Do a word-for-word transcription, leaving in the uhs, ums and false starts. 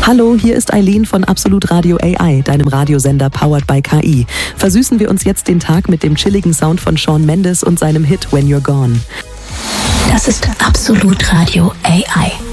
Hallo, hier ist Eileen von Absolut Radio A I, deinem Radiosender powered by K I. Versüßen wir uns jetzt den Tag mit dem chilligen Sound von Shawn Mendes und seinem Hit When You're Gone. Das ist Absolut Radio A I.